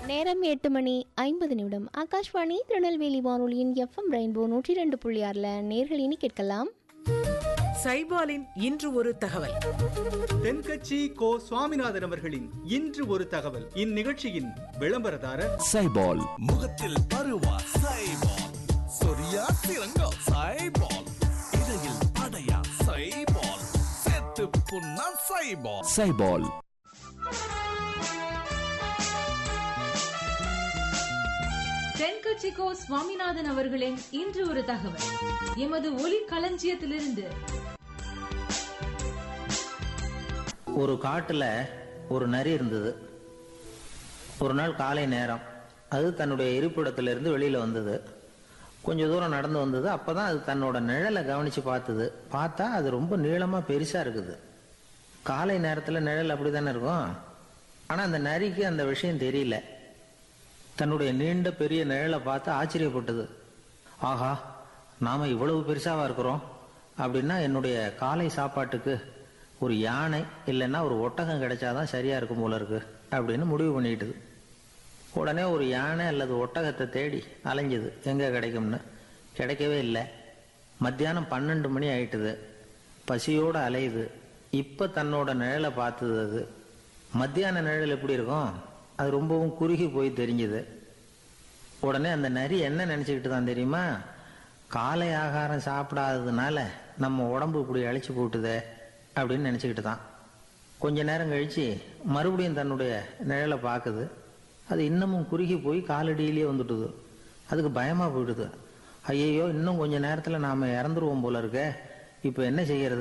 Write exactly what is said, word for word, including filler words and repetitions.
நேரம் எட்டு மணி ஐம்பது நிமிடம். ஆகாஷ்வாணி திருநெல்வேலி வானொலியின் எஃப்எம் ரெயின்போ நூற்றி ரெண்டு புள்ளி ஆறுல நேர்கள் இனி கேட்கலாம். சைபாலின் இன்று ஒரு தகவல். தென்கட்சி கோ சுவாமிநாதன் அவர்களின் இன்று ஒரு தகவல். இந்நிகழ்ச்சியின் விளம்பரதாரர் சைபால். முகத்தில் பருவா சைபால், சொரியா சிறங்கா சைபால், இடையில் அடையா சைபால், செத்து புண்ணா சைபால். சைபால். தென்கட்சி கோ சுவாமிநாதன் அவர்களின் இன்று ஒரு தகவல். எமது ஒலி களஞ்சியத்திலிருந்து. ஒரு காட்டுல ஒரு நரி இருந்தது. ஒரு நாள் காலை நேரம் அது தன்னுடைய இருப்பிடத்திலிருந்து வெளியில வந்தது. கொஞ்சம் தூரம் நடந்து வந்தது. அப்பதான் அது தன்னோட நிழலை கவனிச்சு பார்த்தது. பார்த்தா அது ரொம்ப நீளமா பெருசா இருக்குது. காலை நேரத்துல நிழல் அப்படித்தானே இருக்கும். ஆனா அந்த நரிக்கு அந்த விஷயம் தெரியல. தன்னுடைய நீண்ட பெரிய நிழலை பார்த்து ஆச்சரியப்பட்டது. ஆஹா, நாம இவ்வளவு பெருசாவா இருக்கிறோம் அப்படின்னா என்னுடைய காலை சாப்பாட்டுக்கு ஒரு யானை இல்லைன்னா ஒரு ஒட்டகம் கிடைச்சாதான் சரியா இருக்கும் போல இருக்கு அப்படின்னு முடிவு பண்ணிட்டுது. உடனே ஒரு யானை அல்லது ஒட்டகத்தை தேடி அலைஞ்சது, எங்க கிடைக்கும்னு. கிடைக்கவே இல்லை. மத்தியானம் பன்னெண்டு மணி ஆயிட்டுது. பசியோட அலையுது. இப்ப தன்னோட நிழலை பார்த்தது. அது மத்தியான நிழல் எப்படி இருக்கும், அது ரொம்பவும் குறுகி போய் தெரிஞ்சுது. உடனே அந்த நரி என்ன நினைச்சுக்கிட்டு தான் தெரியுமா, காலை ஆகாரம் சாப்பிடாததுனால நம்ம உடம்பு இப்படி அழிச்சு போட்டுதே அப்படின்னு நினைச்சுக்கிட்டு தான். கொஞ்ச நேரம் கழிச்சு மறுபடியும் தன்னுடைய நிழலை பார்க்குது. அது இன்னமும் குறுகி போய் காலடியிலேயே வந்துட்டுது. அதுக்கு பயமா போயிடுது. ஐயையோ, இன்னும் கொஞ்ச நேரத்துல நாம இறந்துருவோம் போல இருக்க, இப்ப என்ன செய்யறது